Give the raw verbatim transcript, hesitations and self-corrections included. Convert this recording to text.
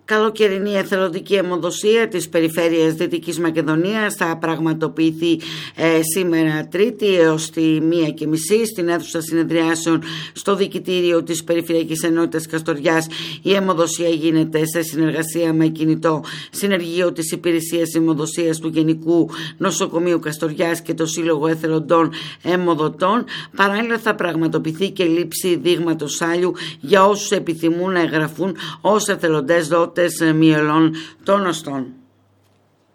Καλοκαιρινή εθελοντική αιμοδοσία της περιφέρειας Δυτικής Μακεδονίας θα πραγματοποιηθεί ε, σήμερα Τρίτη έως τη μία και μισή στην αίθουσα συνεδριάσεων στο Δικητήριο της Περιφερειακής Ενότητας Καστοριάς. Η αιμοδοσία γίνεται σε συνεργασία με κινητό συνεργείο της Υπηρεσίας Αιμοδοσίας του Γενικού Νοσοκομείου Καστοριάς και το Σύλλογο Εθελοντών Αιμοδοτών. Παράλληλα θα πραγματοποιηθεί και λήψη δείγματος σάλιου για όσους επιθυμούν να εγγραφούν ως εθελοντές δότες μυελών των οστών.